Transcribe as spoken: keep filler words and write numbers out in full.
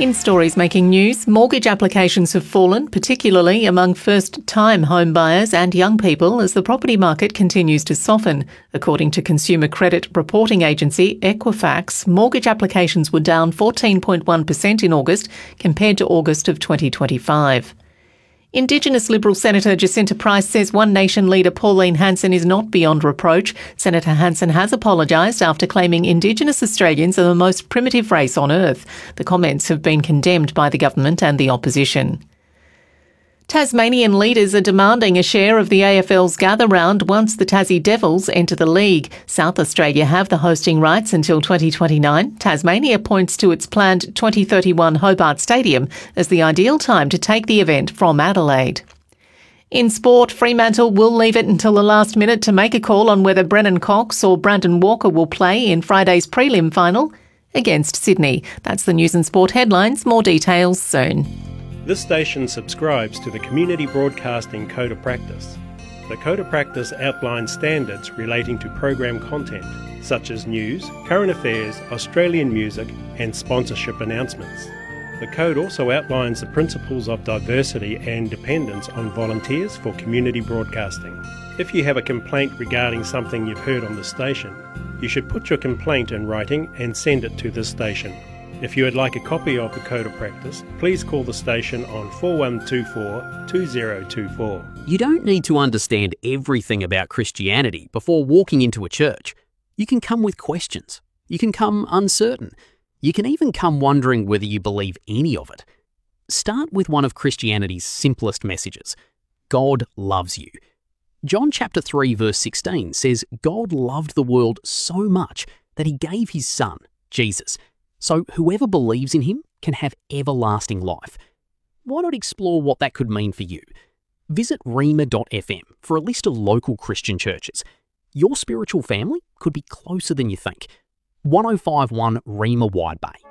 In stories making news, mortgage applications have fallen, particularly among first-time home buyers and young people, as the property market continues to soften. According to consumer credit reporting agency Equifax, mortgage applications were down fourteen point one percent in August compared to August of twenty twenty-five. Indigenous Liberal Senator Jacinta Price says One Nation leader Pauline Hanson is not beyond reproach. Senator Hanson has apologised after claiming Indigenous Australians are the most primitive race on earth. The comments have been condemned by the government and the opposition. Tasmanian leaders are demanding a share of the A F L's gather round once the Tassie Devils enter the league. South Australia have the hosting rights until twenty twenty-nine. Tasmania points to its planned twenty thirty-one Hobart Stadium as the ideal time to take the event from Adelaide. In sport, Fremantle will leave it until the last minute to make a call on whether Brennan Cox or Brandon Walker will play in Friday's prelim final against Sydney. That's the news and sport headlines. More details soon. This station subscribes to the Community Broadcasting Code of Practice. The Code of Practice outlines standards relating to program content, such as news, current affairs, Australian music, and sponsorship announcements. The Code also outlines the principles of diversity and dependence on volunteers for community broadcasting. If you have a complaint regarding something you've heard on the station, you should put your complaint in writing and send it to this station. If you would like a copy of the Code of Practice, please call the station on four one two four, two zero two four. You don't need to understand everything about Christianity before walking into a church. You can come with questions. You can come uncertain. You can even come wondering whether you believe any of it. Start with one of Christianity's simplest messages. God loves you. John chapter three verse sixteen says God loved the world so much that he gave his son, Jesus, so whoever believes in him can have everlasting life. Why not explore what that could mean for you? Visit rhema dot f m for a list of local Christian churches. Your spiritual family could be closer than you think. one oh five point one Rhema Wide Bay.